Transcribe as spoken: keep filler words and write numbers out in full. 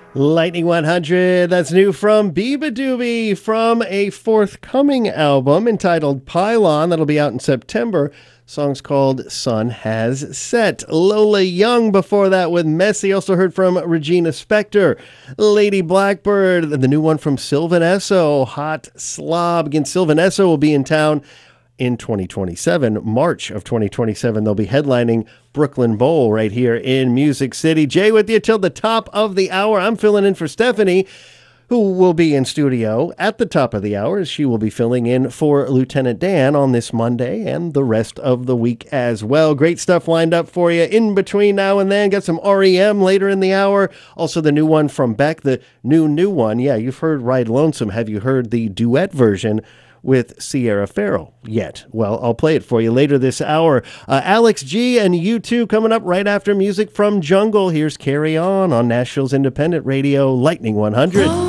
Lightning one hundred, that's new from Biba Doobie from a forthcoming album entitled Pylon that'll be out in September. Song's called Sun Has Set. Lola Young before that with Messy. Also heard from Regina Spektor. Lady Blackbird, the new one from Sylvan Esso, Hot Slob. Again, Sylvan Esso will be in town in twenty twenty-seven, March of twenty twenty-seven. They'll be headlining Brooklyn Bowl right here in Music City. Jay with you till the top of the hour. I'm filling in for Stephanie, who will be in studio at the top of the hour. She will be filling in for Lieutenant Dan on this Monday and the rest of the week as well. Great stuff lined up for you in between now and then. Got some R E M later in the hour. Also the new one from Beck, the new, new one. Yeah, you've heard Ride Lonesome. Have you heard the duet version with Sierra Farrell yet? Well, I'll play it for you later this hour. Uh, Alex G and U two coming up right after music from Jungle. Here's Carry On on Nashville's Independent Radio, Lightning one hundred.